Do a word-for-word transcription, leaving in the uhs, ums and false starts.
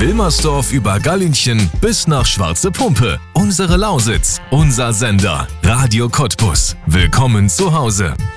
Wilmersdorf über Gallinchen bis nach Schwarze Pumpe. Unsere Lausitz, unser Sender. Radio Cottbus. Willkommen zu Hause.